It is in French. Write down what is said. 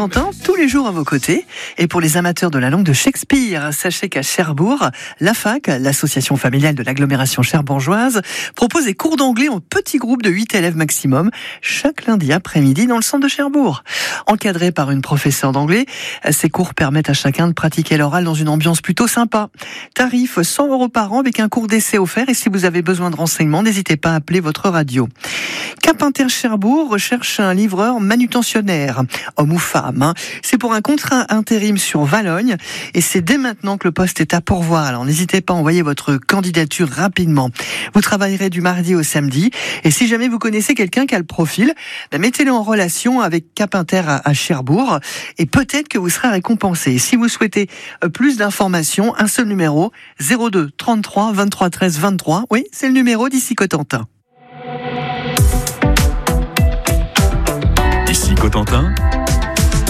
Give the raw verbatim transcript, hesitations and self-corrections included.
Cotentin, tous les jours à vos côtés. Et pour les amateurs de la langue de Shakespeare, sachez qu'à Cherbourg, la F A C, l'association familiale de l'agglomération cherbourgeoise, propose des cours d'anglais en petits groupes de huit élèves maximum, chaque lundi après-midi dans le centre de Cherbourg. Encadrés par une professeure d'anglais, ces cours permettent à chacun de pratiquer l'oral dans une ambiance plutôt sympa. Tarif cent euros par an avec un cours d'essai offert, et si vous avez besoin de renseignements, n'hésitez pas à appeler votre radio. Cap Inter-Cherbourg recherche un livreur manutentionnaire, homme ou femme. Hein. C'est pour un contrat intérim sur Valognes et c'est dès maintenant que le poste est à pourvoir. Alors n'hésitez pas à envoyer votre candidature rapidement. Vous travaillerez du mardi au samedi et si jamais vous connaissez quelqu'un qui a le profil, ben mettez-le en relation avec Cap Inter à, à Cherbourg et peut-être que vous serez récompensé. Si vous souhaitez plus d'informations, un seul numéro, zéro deux trente-trois vingt-trois treize vingt-trois. Oui, c'est le numéro d'ici Cotentin. Ici Cotentin,